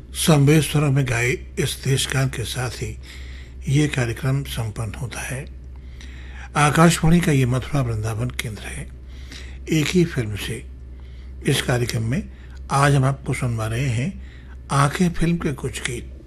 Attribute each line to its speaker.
Speaker 1: संवेश्वरों में गाए इस देशगान के साथ ही ये कार्यक्रम संपन्न होता है। आकाशवाणी का ये मथुरा वृंदावन केंद्र है। एक ही फिल्म से इस कार्यक्रम में आज हम आपको सुनवा रहे हैं आंखें फिल्म के कुछ गीत।